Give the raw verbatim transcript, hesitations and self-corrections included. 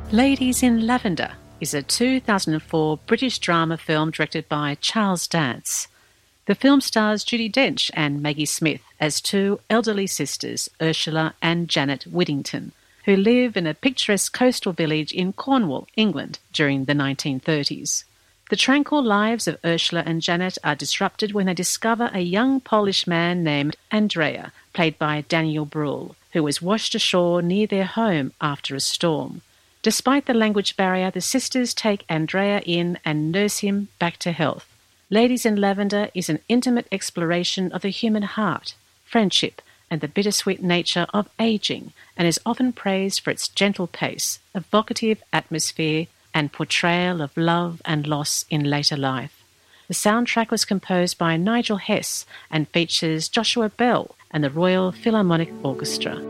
Ladies in Lavender is a two thousand four British drama film directed by Charles Dance. The film stars Judi Dench and Maggie Smith as two elderly sisters, Ursula and Janet Whittington, who live in a picturesque coastal village in Cornwall, England, during the nineteen thirties. The tranquil lives of Ursula and Janet are disrupted when they discover a young Polish man named Andrea, played by Daniel Bruhl, who was washed ashore near their home after a storm. Despite the language barrier, the sisters take Andrea in and nurse him back to health. Ladies in Lavender is an intimate exploration of the human heart, friendship, and the bittersweet nature of aging, and is often praised for its gentle pace, evocative atmosphere, and portrayal of love and loss in later life. The soundtrack was composed by Nigel Hess and features Joshua Bell and the Royal Philharmonic Orchestra.